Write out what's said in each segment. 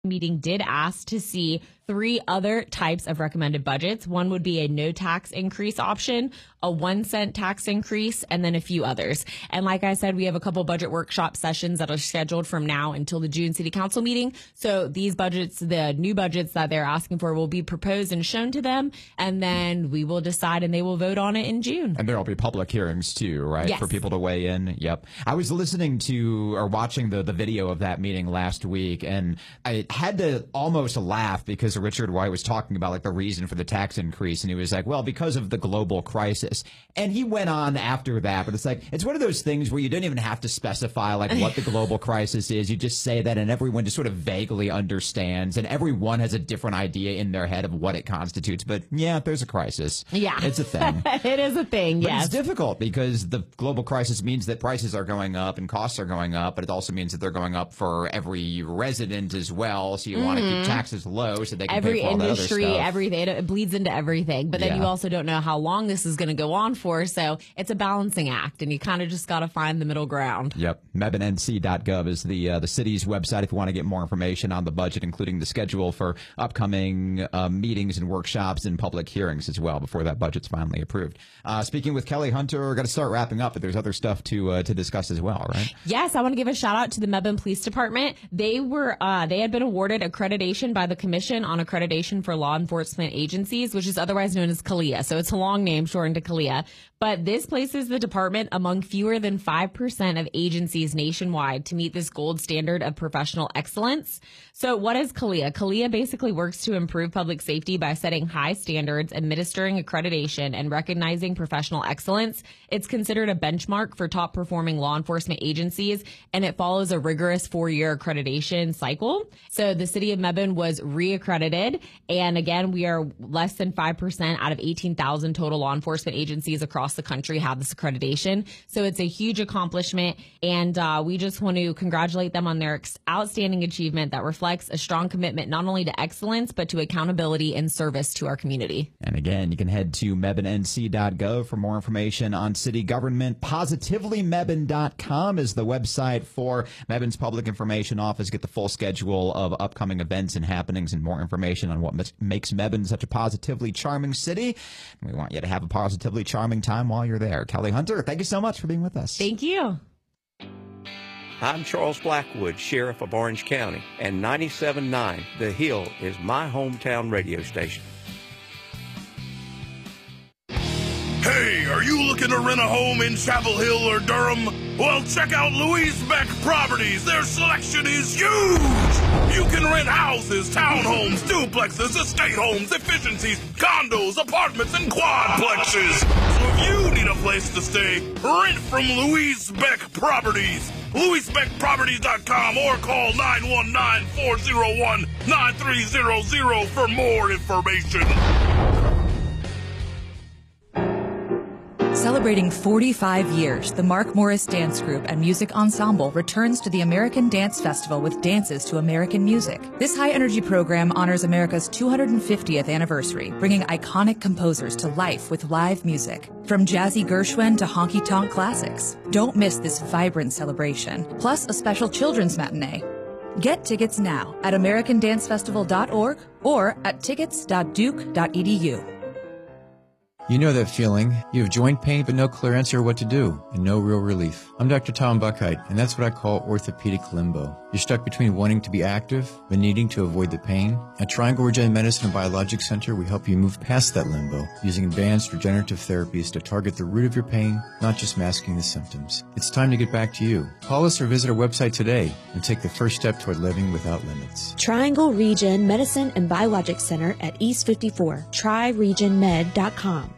meeting did ask to see 3 other types of recommended budgets. One would be a no tax increase option, a 1-cent tax increase, and then a few others. And like I said, we have a couple budget workshop sessions that are scheduled from now until the June City Council meeting. So these budgets, the new budgets that they're asking for, will be proposed and shown to them, and then we will decide and they will vote on it in June. And there will be public hearings too, right? Yes. For people to weigh in. Yep. I was listening to or watching the video of that meeting last week, and I had to almost laugh because Richard White was talking about like the reason for the tax increase, and he was like, well, because of the global crisis. And he went on after that, but it's like, it's one of those things where you don't even have to specify like what the global crisis is. You just say that and everyone just sort of vaguely understands, and everyone has a different idea in their head of what it constitutes. But yeah, there's a crisis. Yeah. It's a thing. It is a thing, But yes. it's difficult because the global crisis means that prices are going up and costs are going up, but it also means that they're going up for every resident as well. So you want to keep taxes low so they can Every pay for all industry, that other stuff. everything, it bleeds into everything. But then Yeah. you also don't know how long this is going to go on for. So it's a balancing act, and you kind of just got to find the middle ground. Yep. MebonNC.gov is the city's website if you want to get more information on the budget, including the schedule for upcoming meetings and workshops and public hearings as well before that budget's finally approved. Speaking with Kelly Hunter, we're going to start wrapping up, but there's other stuff to discuss as well, right? Yes, I want to give a shout out to the Mebane Police Department. They had been awarded accreditation by the Commission on Accreditation for Law Enforcement Agencies, which is otherwise known as CALEA. So it's a long name shortened to CALEA. But this places the department among fewer than 5% of agencies nationwide to meet this gold standard of professional excellence. So what is CALEA? CALEA basically works to improve public safety by setting high standards, administering accreditation, and recognizing professional excellence. It's considered a benchmark for top performing law enforcement agencies, and it follows a rigorous 4-year accreditation cycle. So the city of Mebane was reaccredited, and again, we are less than 5% out of 18,000 total law enforcement agencies across the country have this accreditation. So it's a huge accomplishment, and we just want to congratulate them on their outstanding achievement that reflects a strong commitment not only to excellence, but to accountability and service to our community. And again, you can head to MebonNC.gov for more information on city government. PositivelyMebane.com is the website for Mebane's Public Information Office. Get the full schedule of upcoming events and happenings and more information on what makes Mebane such a positively charming city. We want you to have a positively charming time while you're there. Kelly Hunter, thank you so much for being with us. Thank you. I'm Charles Blackwood, Sheriff of Orange County, and 97.9 The Hill is my hometown radio station. Hey, are you looking to rent a home in Chapel Hill or Durham? Well, check out Louise Beck Properties. Their selection is huge. You can rent houses, townhomes, duplexes, estate homes, efficiencies, condos, apartments, and quadplexes. So if you need a place to stay, rent from Louise Beck Properties. LouiseBeckProperties.com or call 919-401-9300 for more information. Celebrating 45 years, the Mark Morris Dance Group and Music Ensemble returns to the American Dance Festival with dances to American music. This high-energy program honors America's 250th anniversary, bringing iconic composers to life with live music. From jazzy Gershwin to honky-tonk classics. Don't miss this vibrant celebration, plus a special children's matinee. Get tickets now at americandancefestival.org or at tickets.duke.edu. You know that feeling. You have joint pain but no clear answer what to do and no real relief. I'm Dr. Tom Buckheit, and that's what I call orthopedic limbo. You're stuck between wanting to be active but needing to avoid the pain. At Triangle Regen Medicine and Biologic Center, we help you move past that limbo using advanced regenerative therapies to target the root of your pain, not just masking the symptoms. It's time to get back to you. Call us or visit our website today and take the first step toward living without limits. Triangle Regen Medicine and Biologic Center at East 54. TryRegenMed.com.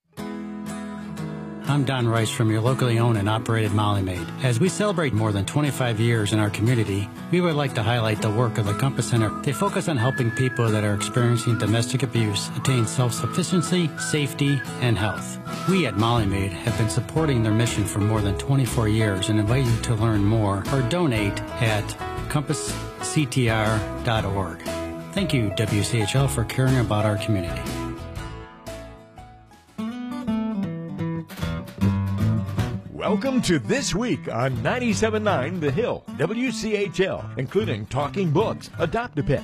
I'm Don Rice from your locally owned and operated Molly Maid. As we celebrate more than 25 years in our community, we would like to highlight the work of the Compass Center. They focus on helping people that are experiencing domestic abuse attain self-sufficiency, safety, and health. We at Molly Maid have been supporting their mission for more than 24 years and invite you to learn more or donate at compassctr.org. Thank you, WCHL, for caring about our community. Welcome to This Week on 97.9 The Hill, WCHL, including Talking Books, Adopt a Pet,